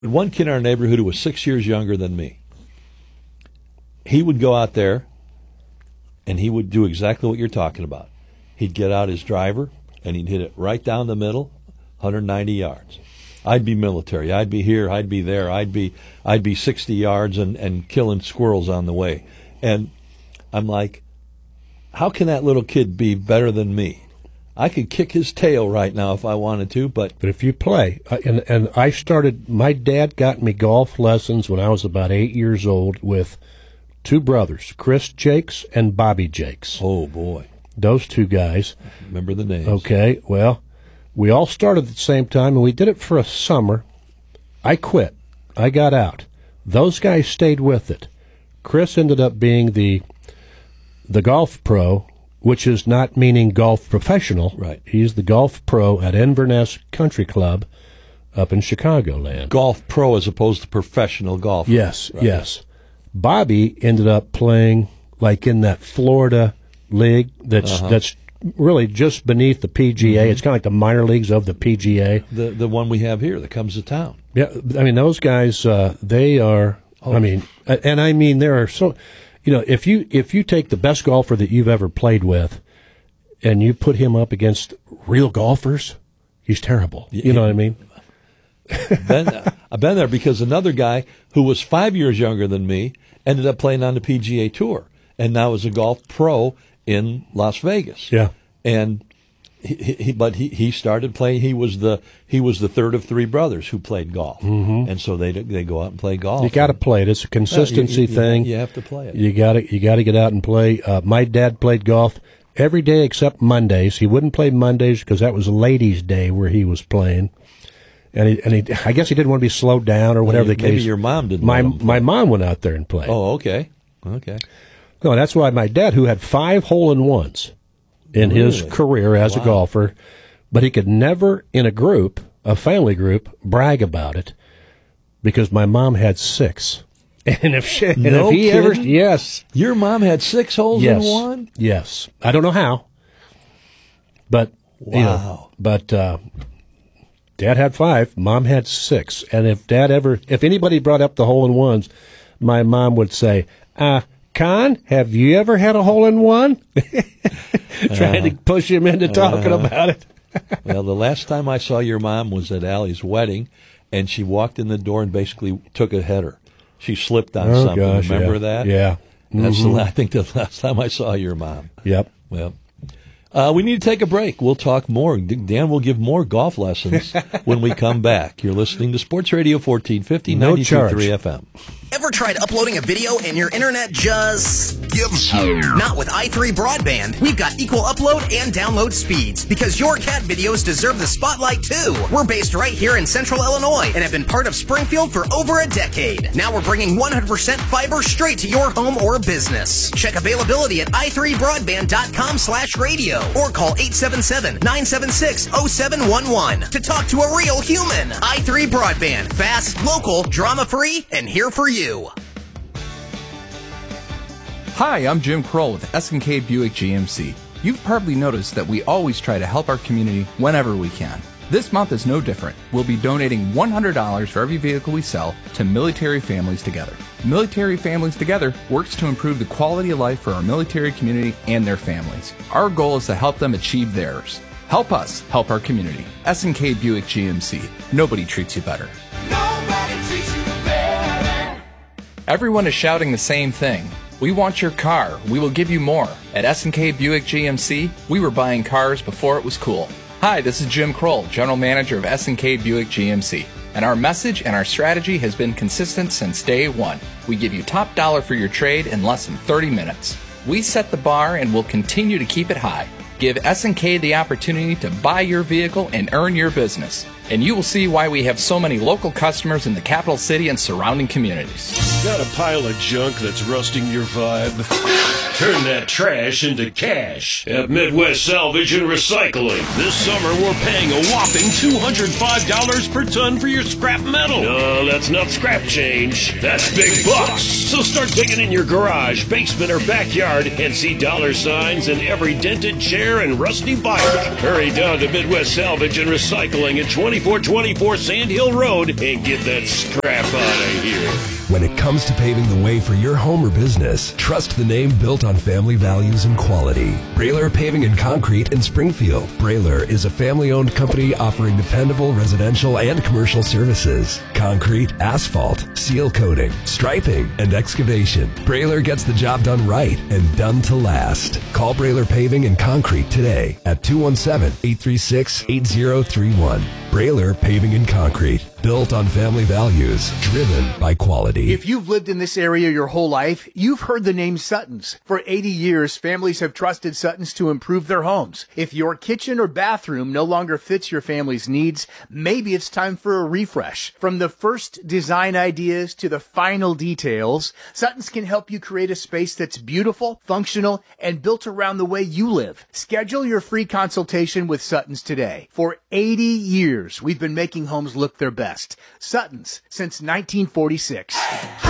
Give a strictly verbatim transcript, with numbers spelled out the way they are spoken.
One kid in our neighborhood who was six years younger than me, he would go out there and he would do exactly what you're talking about. He'd get out his driver and he'd hit it right down the middle, one hundred ninety yards. I'd be military. I'd be here. I'd be there. I'd be I'd be sixty yards and, and killing squirrels on the way. And I'm like, how can that little kid be better than me? I could kick his tail right now if I wanted to, but... But if you play, uh, and, and I started, my dad got me golf lessons when I was about eight years old with two brothers, Chris Jakes and Bobby Jakes. Oh, boy. Those two guys. Remember the names. Okay, well, we all started at the same time, and we did it for a summer. I quit. I got out. Those guys stayed with it. Chris ended up being the the golf pro, which is not meaning golf professional. Right. He's the golf pro at Inverness Country Club up in Chicagoland. Golf pro as opposed to professional golf. Yes, right. yes. Bobby ended up playing like in that Florida league that's uh-huh. that's really just beneath the P G A. Mm-hmm. It's kind of like the minor leagues of the P G A. The the one we have here that comes to town. Yeah, I mean, those guys, uh, they are, oh. I mean, and I mean, there are so... You know, if you if you take the best golfer that you've ever played with and you put him up against real golfers, he's terrible. You know what I mean? been, I've been there because another guy who was five years younger than me ended up playing on the P G A Tour and now is a golf pro in Las Vegas. Yeah. And he, he but he, he started playing. He was the he was the third of three brothers who played golf, mm-hmm. and so they they go out and play golf. You got to play it. It's a consistency yeah, you, you, thing. You have to play it. You got to you got to get out and play. Uh, my dad played golf every day except Mondays. He wouldn't play Mondays because that was Ladies' Day where he was playing, and he and he I guess he didn't want to be slowed down or whatever maybe, the case. Maybe your mom didn't. My want him my mom went out there and played. Oh, okay, okay. No, that's why my dad, who had five hole-in-ones in really? his career as wow. a golfer. But he could never, in a group, a family group, brag about it because my mom had six. And if she, and no if he kidding? ever, yes, your mom had six holes yes. in one. Yes, I don't know how, but wow. You know, but uh, Dad had five, Mom had six, and if Dad ever, if anybody brought up the hole in ones, my mom would say, "Uh, Con, have you ever had a hole in one?" Trying uh, to push him into talking uh, about it. Well, the last time I saw your mom was at Allie's wedding, and she walked in the door and basically took a header. She slipped on oh, something. Gosh, Remember yeah. that? Yeah. Mm-hmm. That's the I think the last time I saw your mom. Yep. Well, uh, we need to take a break. We'll talk more. Dan will give more golf lessons when we come back. You're listening to Sports Radio fourteen fifty, no ninety-two point charge. three F M. Ever tried uploading a video and your internet just gives up? Not with i three Broadband. We've got equal upload and download speeds because your cat videos deserve the spotlight too. We're based right here in Central Illinois and have been part of Springfield for over a decade. Now we're bringing one hundred percent fiber straight to your home or business. Check availability at i three broadband dot com slash radio or call eight seven seven, nine seven six, zero seven one one to talk to a real human. i three Broadband. Fast, local, drama-free, and here for you. Hi, I'm Jim Kroll with S and K Buick G M C. You've probably noticed that we always try to help our community whenever we can. This month is no different. We'll be donating one hundred dollars for every vehicle we sell to Military Families Together. Military Families Together works to improve the quality of life for our military community and their families. Our goal is to help them achieve theirs. Help us help our community. S and K Buick G M C. Nobody treats you better. Nobody treats you better. Everyone is shouting the same thing. We want your car. We will give you more. At S and K Buick G M C, we were buying cars before it was cool. Hi, this is Jim Kroll, General Manager of S and K Buick G M C. And our message and our strategy has been consistent since day one. We give you top dollar for your trade in less than thirty minutes. We set the bar and will continue to keep it high. Give S and K the opportunity to buy your vehicle and earn your business. And you will see why we have so many local customers in the capital city and surrounding communities. Got a pile of junk that's rusting your vibe? Turn that trash into cash at Midwest Salvage and Recycling. This summer, we're paying a whopping two hundred five dollars per ton for your scrap metal. No, that's not scrap change. That's big bucks. So start digging in your garage, basement, or backyard and see dollar signs in every dented chair and rusty bike. Hurry down to Midwest Salvage and Recycling at twenty twenty-four twenty-four Sand Hill Road and get that scrap out of here. When it comes to paving the way for your home or business, trust the name built on family values and quality. Brailer Paving and Concrete in Springfield. Brailer is a family-owned company offering dependable residential and commercial services. Concrete, asphalt, seal coating, striping, and excavation. Brailer gets the job done right and done to last. Call Brailer Paving and Concrete today at two one seven, eight three six, eight zero three one. Brailer Paving and Concrete. Built on family values, driven by quality. If you've lived in this area your whole life, you've heard the name Sutton's. For eighty years, families have trusted Sutton's to improve their homes. If your kitchen or bathroom no longer fits your family's needs, maybe it's time for a refresh. From the first design ideas to the final details, Sutton's can help you create a space that's beautiful, functional, and built around the way you live. Schedule your free consultation with Sutton's today. For eighty years, we've been making homes look their best. Sutton's since nineteen forty-six.